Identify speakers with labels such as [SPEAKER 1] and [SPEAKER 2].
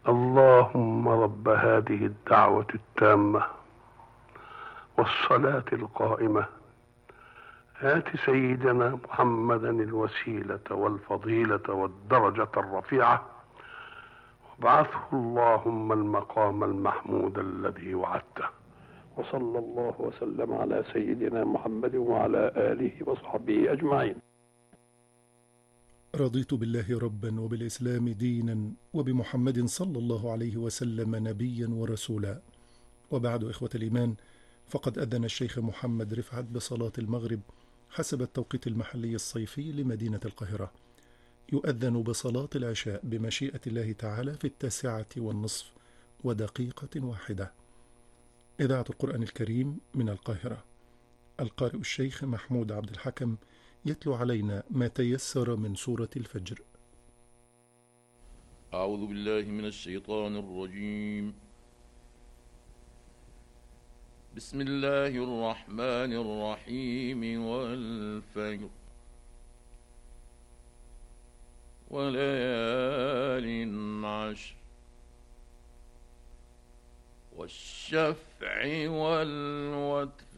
[SPEAKER 1] اللهم رب هذه الدعوة التامة والصلاة القائمة، آت سيدنا محمدا الوسيلة والفضيلة والدرجة الرفيعة، وابعثه اللهم المقام المحمود الذي وعدته. وصلى الله وسلم على سيدنا محمد وعلى آله وصحبه أجمعين.
[SPEAKER 2] رضيت بالله ربا وبالإسلام دينا وبمحمد صلى الله عليه وسلم نبيا ورسولا. وبعد، إخوة الإيمان، فقد أذن الشيخ محمد رفعت بصلاة المغرب حسب التوقيت المحلي الصيفي لمدينة القاهرة. يؤذن بصلاة العشاء بمشيئة الله تعالى في 9:01 إذاعة القرآن الكريم من القاهرة. القارئ الشيخ محمود عبد الحكم يتلو علينا ما تيسر من سورة الفجر.
[SPEAKER 3] أعوذ بالله من الشيطان الرجيم. بسم الله الرحمن الرحيم. والفجر وليال عشر والشفع والوتر